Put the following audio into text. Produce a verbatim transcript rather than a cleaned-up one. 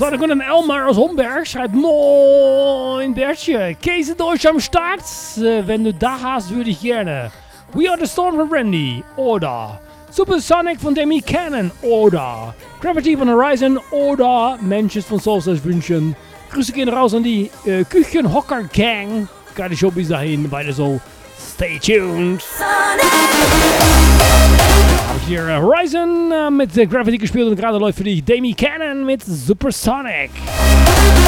Supersonic und Elmar aus Homberg schreibt: Moin Bertje, Käse Deutsch am Start. Äh, wenn du da hast, würde ich gerne We Are The Storm von Randy oder Supersonic von Demi Cannon oder Gravity von Horizon oder Mentions von Soulstars wünschen. Grüße gehen raus an die äh, Küchenhocker Gang. Geile Show bis dahin, weiter so. Stay tuned. Habe ich hier Horizon äh, mit äh, Gravity gespielt und gerade läuft für dich Demi Cannon mit Supersonic.